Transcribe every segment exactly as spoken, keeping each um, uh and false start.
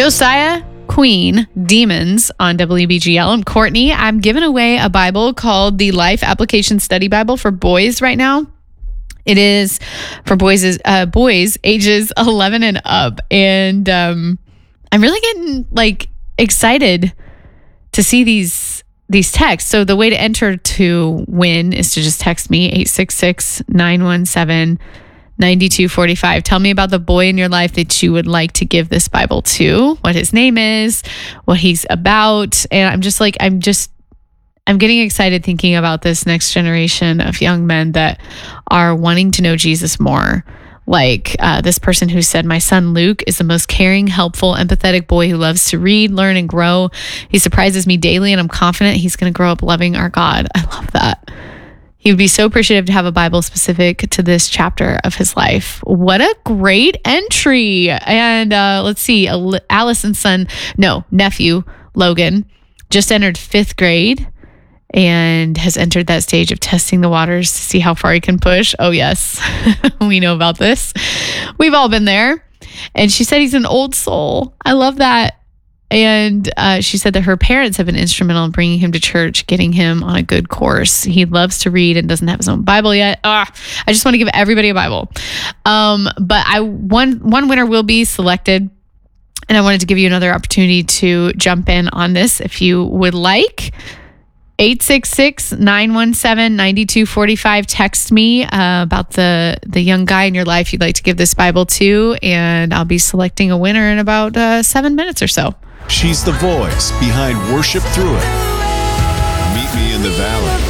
Josiah Queen, Demons on W B G L. I'm Courtney. I'm giving away a Bible called the Life Application Study Bible for boys right now. It is for boys, uh, boys ages eleven and up. And um, I'm really getting like excited to see these these texts. So the way to enter to win is to just text me eight six six, nine one seven, nine two four five. Tell me about the boy in your life that you would like to give this Bible to, what his name is, what he's about. And I'm just like, I'm just, I'm getting excited thinking about this next generation of young men that are wanting to know Jesus more. Like uh, this person who said, my son Luke is the most caring, helpful, empathetic boy who loves to read, learn, and grow. He surprises me daily, and I'm confident he's going to grow up loving our God. I love that. He would be so appreciative to have a Bible specific to this chapter of his life. What a great entry. And uh, let's see, Allison's son, no, nephew, Logan, just entered fifth grade and has entered that stage of testing the waters to see how far he can push. Oh, yes. We know about this. We've all been there. And she said he's an old soul. I love that. And uh, she said that her parents have been instrumental in bringing him to church, getting him on a good course. He loves to read and doesn't have his own Bible yet. Ah, I just want to give everybody a Bible. Um, but I one one winner will be selected. And I wanted to give you another opportunity to jump in on this if you would like. eight six six, nine one seven, nine two four five. Text me uh, about the, the young guy in your life you'd like to give this Bible to, and I'll be selecting a winner in about uh, seven minutes or so. She's the voice behind Worship Through It, Meet Me in the Valley,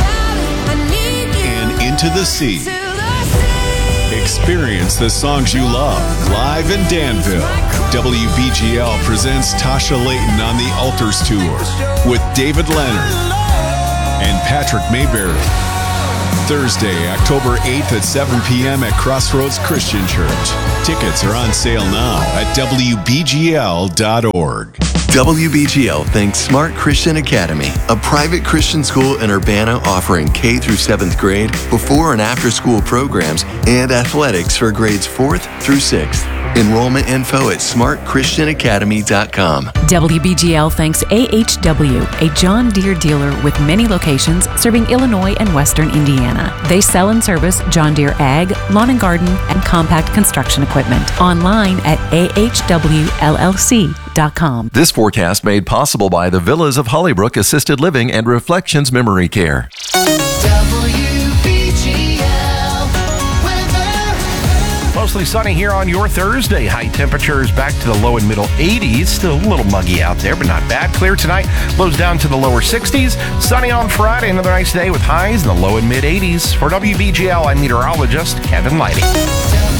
and Into the Sea. Experience the songs you love live in Danville. W B G L presents Tasha Layton on the Altars Tour with David Leonard and Patrick Mayberry. Thursday, October eighth at seven p.m. at Crossroads Christian Church. Tickets are on sale now at W B G L dot org. W B G L thanks Smart Christian Academy, a private Christian school in Urbana offering K through seventh grade, before and after school programs, and athletics for grades fourth through sixth. Enrollment info at smart christian academy dot com. W B G L thanks A H W, a John Deere dealer with many locations serving Illinois and Western Indiana. They sell and service John Deere ag, lawn and garden, and compact construction equipment. Online at A H W L L C dot com. This forecast made possible by the Villas of Hollybrook Assisted Living and Reflections Memory Care. Mostly sunny here on your Thursday. High temperatures back to the low and middle eighties. Still a little muggy out there, but not bad. Clear tonight. Lows down to the lower sixties. Sunny on Friday. Another nice day with highs in the low and mid eighties. For W B G L, I'm meteorologist Kevin Lighty.